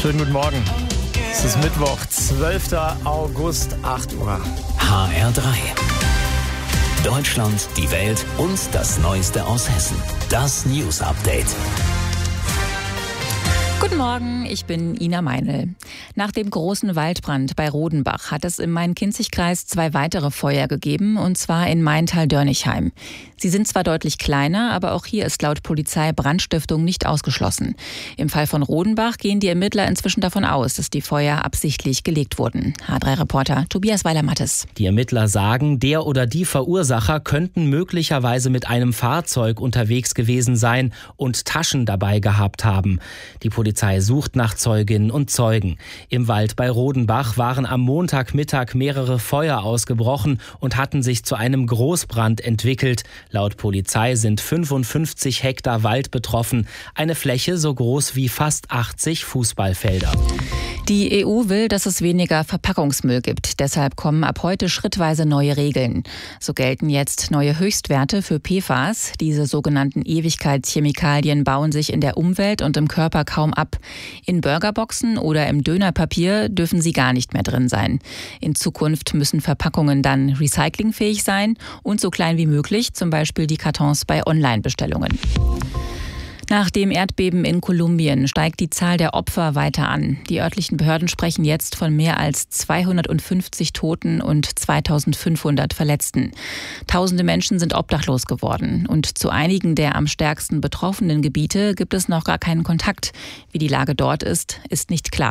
Schönen guten Morgen. Es ist Mittwoch, 12. August, 8 Uhr. HR3. Deutschland, die Welt und das Neueste aus Hessen. Das News Update. Guten Morgen, ich bin Ina Meinl. Nach dem großen Waldbrand bei Rodenbach hat es im Main-Kinzig-Kreis 2 weitere Feuer gegeben, und zwar in Maintal-Dörnichheim. Sie sind zwar deutlich kleiner, aber auch hier ist laut Polizei Brandstiftung nicht ausgeschlossen. Im Fall von Rodenbach gehen die Ermittler inzwischen davon aus, dass die Feuer absichtlich gelegt wurden. H3-Reporter Tobias Weiler-Mattes. Die Ermittler sagen, der oder die Verursacher könnten möglicherweise mit einem Fahrzeug unterwegs gewesen sein und Taschen dabei gehabt haben. Die Polizei sucht nach Zeuginnen und Zeugen. Im Wald bei Rodenbach waren am Montagmittag mehrere Feuer ausgebrochen und hatten sich zu einem Großbrand entwickelt. Laut Polizei sind 55 Hektar Wald betroffen, eine Fläche so groß wie fast 80 Fußballfelder. Die EU will, dass es weniger Verpackungsmüll gibt. Deshalb kommen ab heute schrittweise neue Regeln. So gelten jetzt neue Höchstwerte für PFAS. Diese sogenannten Ewigkeitschemikalien bauen sich in der Umwelt und im Körper kaum ab. In Burgerboxen oder im Dönerpapier dürfen sie gar nicht mehr drin sein. In Zukunft müssen Verpackungen dann recyclingfähig sein und so klein wie möglich, zum Beispiel die Kartons bei Online-Bestellungen. Nach dem Erdbeben in Kolumbien steigt die Zahl der Opfer weiter an. Die örtlichen Behörden sprechen jetzt von mehr als 250 Toten und 2500 Verletzten. Tausende Menschen sind obdachlos geworden. Und zu einigen der am stärksten betroffenen Gebiete gibt es noch gar keinen Kontakt. Wie die Lage dort ist nicht klar.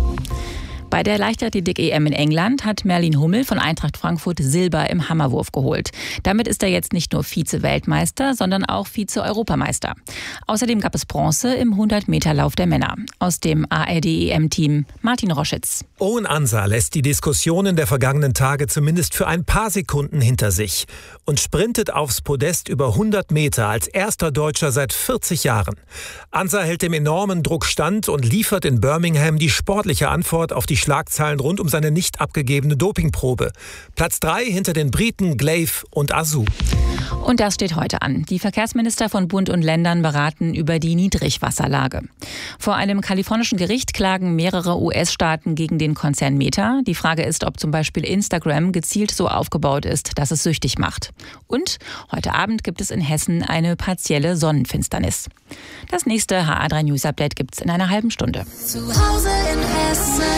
Bei der Leichtathletik-EM in England hat Merlin Hummel von Eintracht Frankfurt Silber im Hammerwurf geholt. Damit ist er jetzt nicht nur Vize-Weltmeister, sondern auch Vize-Europameister. Außerdem gab es Bronze im 100-Meter-Lauf der Männer. Aus dem ARD-EM-Team Martin Roschitz. Owen Ansah lässt die Diskussionen der vergangenen Tage zumindest für ein paar Sekunden hinter sich und sprintet aufs Podest über 100 Meter als erster Deutscher seit 40 Jahren. Ansah hält dem enormen Druck stand und liefert in Birmingham die sportliche Antwort auf die Schlagzeilen rund um seine nicht abgegebene Dopingprobe. Platz 3 hinter den Briten Glaive und Azu. Und das steht heute an. Die Verkehrsminister von Bund und Ländern beraten über die Niedrigwasserlage. Vor einem kalifornischen Gericht klagen mehrere US-Staaten gegen den Konzern Meta. Die Frage ist, ob zum Beispiel Instagram gezielt so aufgebaut ist, dass es süchtig macht. Und heute Abend gibt es in Hessen eine partielle Sonnenfinsternis. Das nächste HR3 News Update gibt's in einer halben Stunde. Zu Hause in Hessen.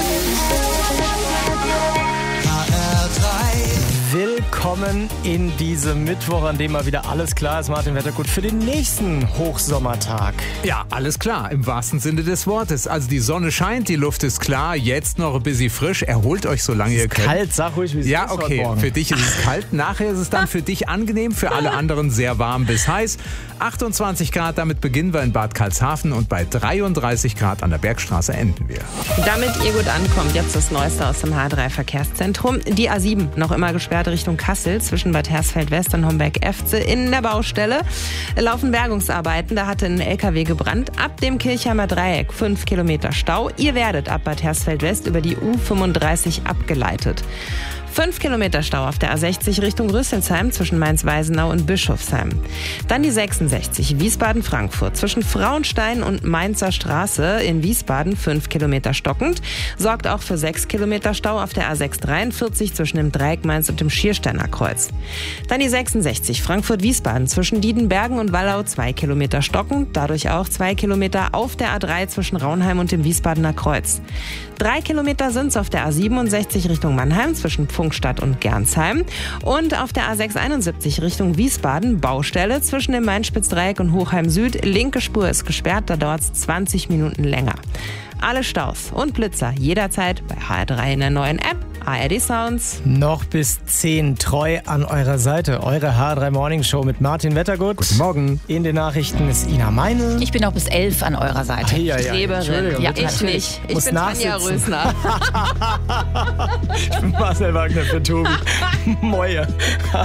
Willkommen in diesem Mittwoch, an dem mal wieder alles klar ist. Martin Wettergut, für den nächsten Hochsommertag. Ja, alles klar, im wahrsten Sinne des Wortes. Also die Sonne scheint, die Luft ist klar, jetzt noch ein bisschen frisch. Erholt euch, solange ihr könnt. Kalt, sag ruhig, wie es ist. Ja, okay, für dich ist es kalt. Nachher ist es dann für dich angenehm, für alle anderen sehr warm bis heiß. 28 Grad, damit beginnen wir in Bad Karlshafen und bei 33 Grad an der Bergstraße enden wir. Damit ihr gut ankommt, jetzt das Neueste aus dem H3-Verkehrszentrum. Die A7 noch immer gesperrt Richtung Kassel zwischen Bad Hersfeld-West und Homberg-Efze. In der Baustelle laufen Bergungsarbeiten. Da hatte ein LKW gebrannt. Ab dem Kirchheimer Dreieck 5 Kilometer Stau. Ihr werdet ab Bad Hersfeld-West über die U35 abgeleitet. 5 Kilometer Stau auf der A60 Richtung Rüsselsheim zwischen Mainz-Weisenau und Bischofsheim. Dann die 66 Wiesbaden-Frankfurt zwischen Frauenstein und Mainzer Straße in Wiesbaden 5 Kilometer stockend. Sorgt auch für 6 Kilometer Stau auf der A643 zwischen dem Dreieck Mainz und dem Schiersteiner Kreuz. Dann die 66 Frankfurt-Wiesbaden zwischen Diedenbergen und Wallau 2 Kilometer stockend. Dadurch auch 2 Kilometer auf der A3 zwischen Raunheim und dem Wiesbadener Kreuz. 3 Kilometer sind es auf der A67 Richtung Mannheim zwischen Pfungstadt und Gernsheim. Und auf der A671 Richtung Wiesbaden Baustelle zwischen dem Main-Spitz-Dreieck und Hochheim Süd. Linke Spur ist gesperrt, da dauert es 20 Minuten länger. Alle Staus und Blitzer jederzeit bei HR3 in der neuen App ARD Sounds. Noch bis 10 treu an eurer Seite. Eure HR3 Morning Show mit Martin Wettergut. Guten Morgen. In den Nachrichten ist Ina Meinl. Ich bin auch bis 11 an eurer Seite. Streberin. Ja, ich nicht. Ich bin Tanja Rösner. Ich bin Marcel Wagner für Tobi. Moje.